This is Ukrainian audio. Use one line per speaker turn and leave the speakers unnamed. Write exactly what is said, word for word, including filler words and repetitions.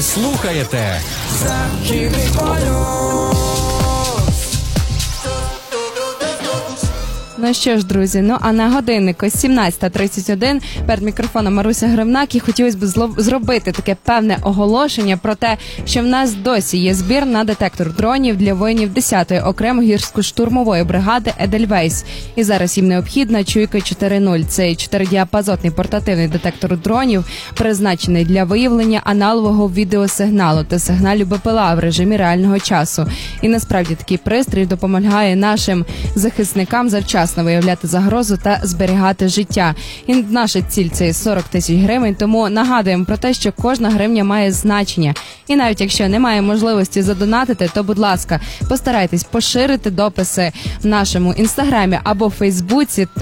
слухаєте
Західний полюс.
Ну що ж, друзі, ну а на годиннику сімнадцята тридцять один перед мікрофоном Маруся Гривнак, і хотілося б зло- зробити таке певне оголошення про те, що в нас досі є збір на детектор дронів для воїнів десятої окремої гірсько-штурмової бригади «Едельвейс». І зараз їм необхідна чуйка чотири нуль. Це чотиридіапазотний портативний детектор дронів, призначений для виявлення аналогового відеосигналу та сигналів БПЛА в режимі реального часу. І насправді такий пристрій допомагає нашим захисникам завчасно виявляти загрозу та зберігати життя. І наша ціль – це сорок тисяч гривень, тому нагадуємо про те, що кожна гривня має значення. І навіть якщо немає можливості задонатити, то, будь ласка, постарайтесь поширити дописи в нашому інстаграмі або фейсбуці,